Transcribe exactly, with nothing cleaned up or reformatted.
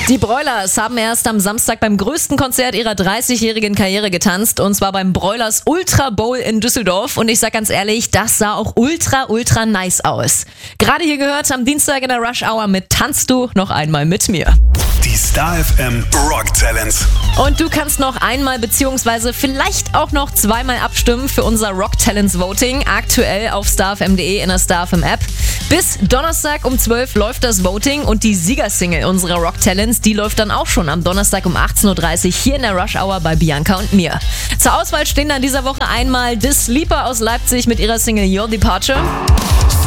Die Broilers haben erst am Samstag beim größten Konzert ihrer dreißigjährigen Karriere getanzt, und zwar beim Broilers Ultra Bowl in Düsseldorf, und ich sag ganz ehrlich, das sah auch ultra, ultra nice aus. Gerade hier gehört am Dienstag in der Rush Hour mit Tanzt du noch einmal mit mir. Die Star F M Rock Talents. Und du kannst noch einmal beziehungsweise vielleicht auch noch zweimal abstimmen für unser Rock Talents Voting, aktuell auf starfm punkt de in der Star F M App. Bis Donnerstag um zwölf läuft das Voting, und die Siegersingle unserer Rock Talents, die läuft dann auch schon am Donnerstag um achtzehn Uhr dreißig hier in der Rush Hour bei Bianca und mir. Zur Auswahl stehen dann dieser Woche einmal The Sleeper aus Leipzig mit ihrer Single Your Departure.